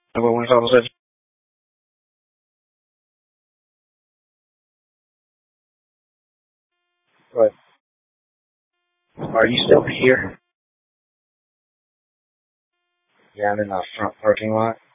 What was all of a But are you still here? Yeah, I'm in the front parking lot.